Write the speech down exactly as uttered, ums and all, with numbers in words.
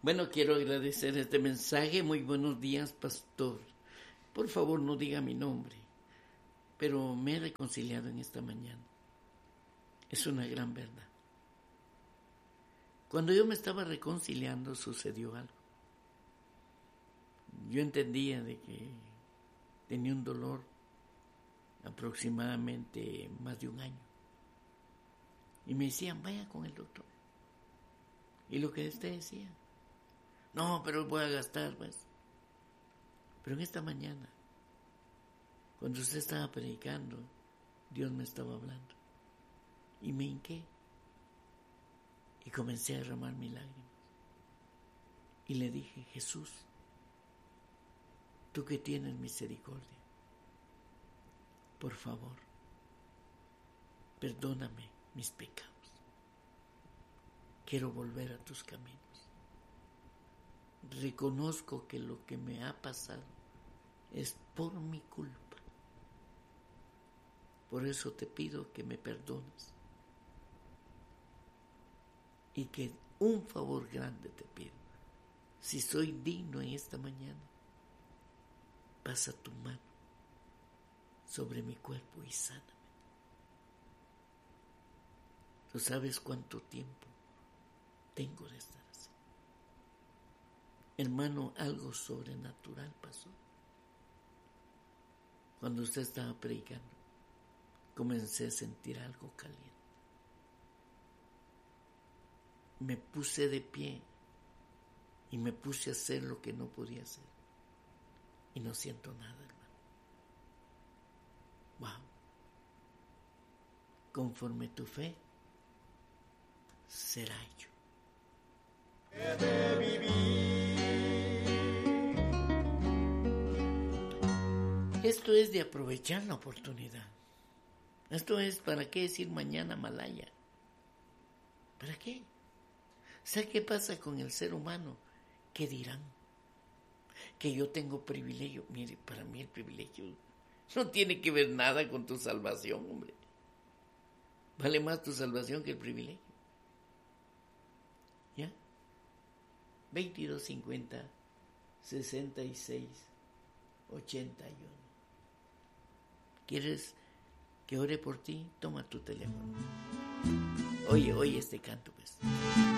Bueno, quiero agradecer este mensaje. Muy buenos días, pastor. Por favor, no diga mi nombre, pero me he reconciliado en esta mañana. Es una gran verdad. Cuando yo me estaba reconciliando, sucedió algo. Yo entendía de que tenía un dolor aproximadamente más de un año. Y me decían, vaya con el doctor. Y lo que usted decía, no, pero voy a gastar, pues. Pero en esta mañana, cuando usted estaba predicando, Dios me estaba hablando. Y me hinqué. Y comencé a derramar mis lágrimas. Y le dije, Jesús, tú que tienes misericordia, por favor, perdóname mis pecados. Quiero volver a tus caminos. Reconozco que lo que me ha pasado es por mi culpa. Por eso te pido que me perdones. Y que un favor grande te pido. Si soy digno en esta mañana, pasa tu mano sobre mi cuerpo y sáname. Tú sabes cuánto tiempo tengo de estar así. Hermano, algo sobrenatural pasó. Cuando usted estaba predicando, comencé a sentir algo caliente. Me puse de pie y me puse a hacer lo que no podía hacer. Y no siento nada, hermano. Wow. Conforme tu fe, será hecho. Esto es de aprovechar la oportunidad. Esto es, ¿para qué decir mañana Malaya? ¿Para qué? ¿Sabe qué pasa con el ser humano? ¿Qué dirán? Que yo tengo privilegio. Mire, para mí el privilegio no tiene que ver nada con tu salvación, hombre. Vale más tu salvación que el privilegio. ¿Ya? veintidós cincuenta, sesenta y seis, ochenta y uno. ¿Quieres que ore por ti? Toma tu teléfono. Oye, oye este canto, pues.